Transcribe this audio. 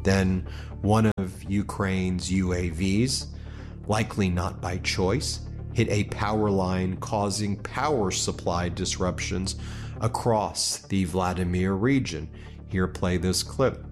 Then one of Ukraine's UAVs, likely not by choice, hit a power line, causing power supply disruptions across the Vladimir region. Here, play this clip.